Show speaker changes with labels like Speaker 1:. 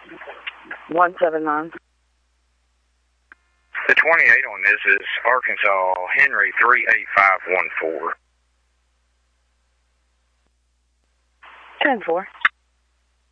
Speaker 1: 179.
Speaker 2: The 28 on this is Arkansas Henry 38514.
Speaker 1: 10-4.